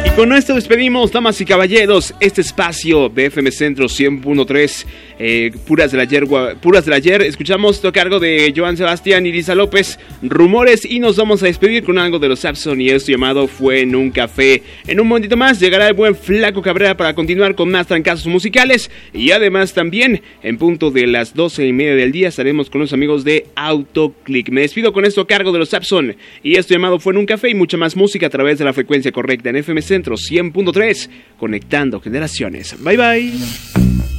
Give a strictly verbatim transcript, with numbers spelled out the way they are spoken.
Con esto despedimos, damas y caballeros, este espacio de F M Centro cien punto tres, eh, puras del ayer, puras del ayer. Escuchamos a cargo de Joan Sebastián y Lisa López, Rumores, y nos vamos a despedir con algo de los Sapson y esto llamado Fue en un café. En un momentito más llegará el buen Flaco Cabrera para continuar con más trancazos musicales, y además también en punto de las doce y media del día estaremos con los amigos de Autoclick. Me despido con esto a cargo de los Sapson y esto llamado Fue en un café, y mucha más música a través de la frecuencia correcta en F M Centro cien punto tres, conectando generaciones. Bye bye.